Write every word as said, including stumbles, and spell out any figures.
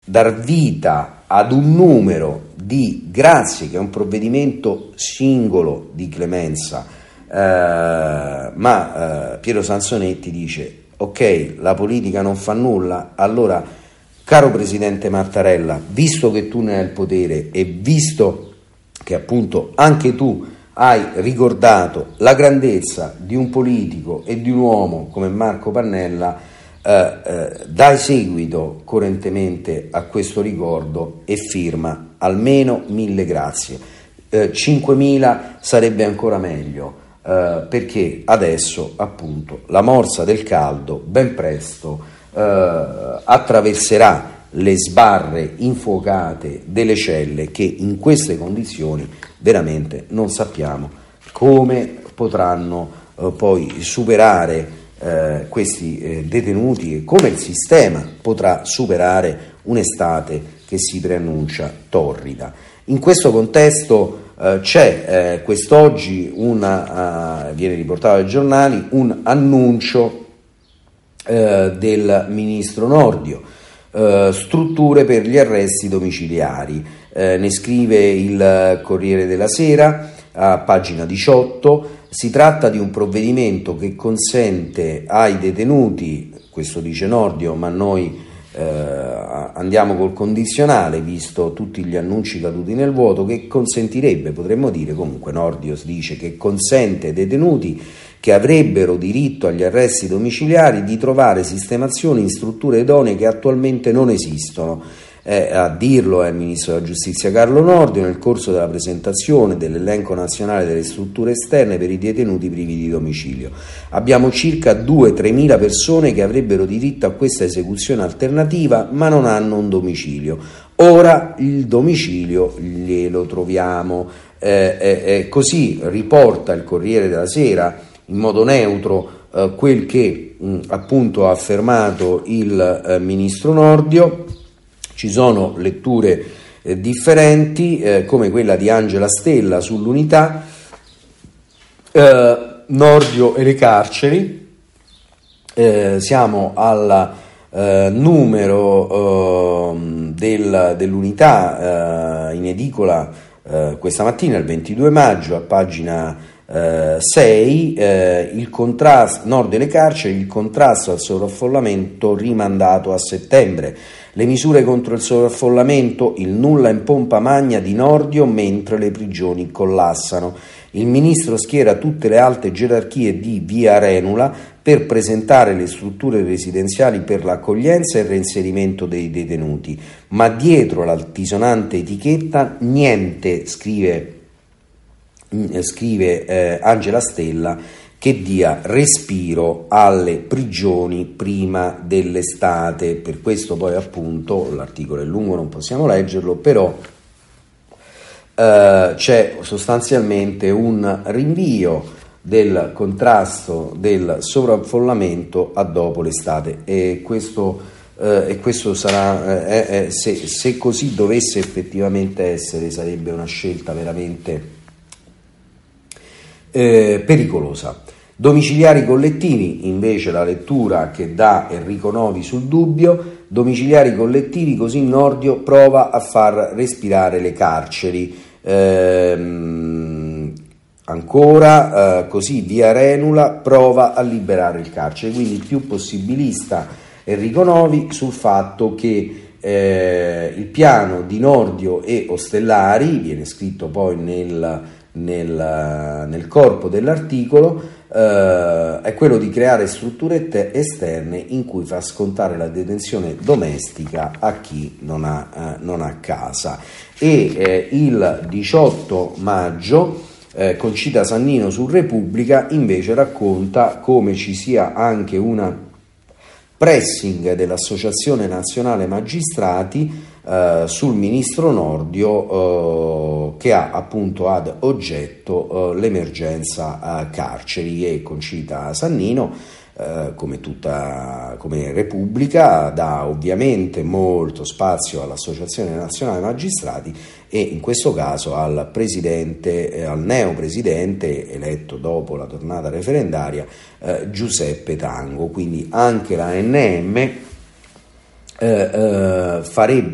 dar vita ad un numero di grazie, che è un provvedimento singolo di clemenza, eh, ma eh, Piero Sansonetti dice: ok, la politica non fa nulla, allora, caro Presidente Mattarella, visto che tu ne hai il potere e visto che appunto anche tu hai ricordato la grandezza di un politico e di un uomo come Marco Pannella, eh, eh, dai seguito coerentemente a questo ricordo e firma almeno mille grazie. Eh, cinquemila sarebbe ancora meglio, eh, perché adesso appunto la morsa del caldo ben presto eh, attraverserà le sbarre infuocate delle celle, che in queste condizioni veramente non sappiamo come potranno eh, poi superare eh, questi eh, detenuti, e come il sistema potrà superare un'estate che si preannuncia torrida. In questo contesto eh, c'è eh, quest'oggi una, uh, viene riportato dai giornali, un annuncio eh, del ministro Nordio. Uh, strutture per gli arresti domiciliari, uh, ne scrive il Corriere della Sera a pagina diciotto. Si tratta di un provvedimento che consente ai detenuti, questo dice Nordio, ma noi uh, andiamo col condizionale visto tutti gli annunci caduti nel vuoto, che consentirebbe, potremmo dire, comunque Nordio dice che consente ai detenuti che avrebbero diritto agli arresti domiciliari di trovare sistemazione in strutture idonee che attualmente non esistono. Eh, a dirlo è il Ministro della Giustizia Carlo Nordio nel corso della presentazione dell'elenco nazionale delle strutture esterne per i detenuti privi di domicilio. Abbiamo circa due-tremila persone che avrebbero diritto a questa esecuzione alternativa, ma non hanno un domicilio. Ora il domicilio glielo troviamo. Eh, eh, eh, così riporta il Corriere della Sera in modo neutro eh, quel che mh, appunto ha affermato il eh, ministro Nordio. Ci sono letture eh, differenti, eh, come quella di Angela Stella sull'Unità, eh, Nordio e le carceri. Eh, siamo al eh, numero eh, del, dell'Unità eh, in edicola eh, questa mattina, il ventidue maggio, a pagina sei, eh, il contrasto, Nordio e le carceri, il contrasto al sovraffollamento rimandato a settembre. Le misure contro il sovraffollamento, il nulla in pompa magna di Nordio mentre le prigioni collassano. Il ministro schiera tutte le alte gerarchie di Via Arenula per presentare le strutture residenziali per l'accoglienza e il reinserimento dei detenuti, ma dietro l'altisonante etichetta niente, scrive scrive eh, Angela Stella, che dia respiro alle prigioni prima dell'estate. Per questo poi appunto l'articolo è lungo, non possiamo leggerlo, però eh, c'è sostanzialmente un rinvio del contrasto del sovraffollamento a dopo l'estate, e questo, eh, e questo sarà eh, eh, se, se così dovesse effettivamente essere, sarebbe una scelta veramente Eh, pericolosa. Domiciliari collettivi, invece, la lettura che dà Enrico Novi sul Dubbio: domiciliari collettivi, così Nordio prova a far respirare le carceri. Ehm, ancora, eh, così Via Arenula prova a liberare il carcere. Quindi più possibilista Enrico Novi sul fatto che eh, il piano di Nordio e Ostellari, viene scritto poi nel Nel, nel corpo dell'articolo, eh, è quello di creare strutture te- esterne in cui fa scontare la detenzione domestica a chi non ha, eh, non ha casa. E eh, il diciotto maggio eh, Concita Sannino su Repubblica invece racconta come ci sia anche una pressing dell'Associazione Nazionale Magistrati eh, sul ministro Nordio, eh, che ha appunto ad oggetto eh, l'emergenza eh, carceri, e Concita Sannino, eh, come tutta come Repubblica, dà ovviamente molto spazio all'Associazione Nazionale Magistrati e in questo caso al presidente, eh, al neopresidente eletto dopo la tornata referendaria, eh, Giuseppe Tango. Quindi anche la A N M eh, eh, farebbe